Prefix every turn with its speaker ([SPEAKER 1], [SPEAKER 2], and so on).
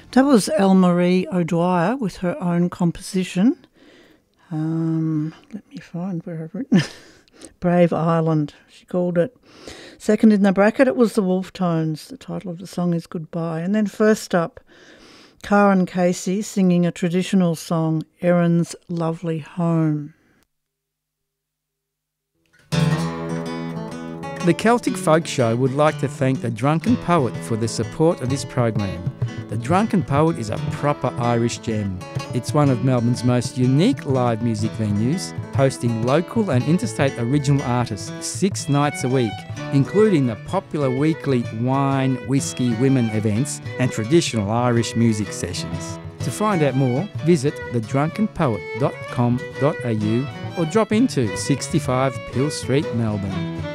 [SPEAKER 1] That was Elle-Marie O'Dwyer with her own composition. Let me find where I've written Brave Island, she called it. Second in the bracket, it was the Wolf Tones. The title of the song is Goodbye. And then first up, Karen Casey singing a traditional song, Erin's Lovely Home.
[SPEAKER 2] The Celtic Folk Show would like to thank the Drunken Poet for the support of this program. The Drunken Poet is a proper Irish gem. It's one of Melbourne's most unique live music venues, hosting local and interstate original artists 6 nights a week, including the popular weekly wine, whiskey, women events and traditional Irish music sessions. To find out more, visit thedrunkenpoet.com.au or drop into 65 Peel Street, Melbourne.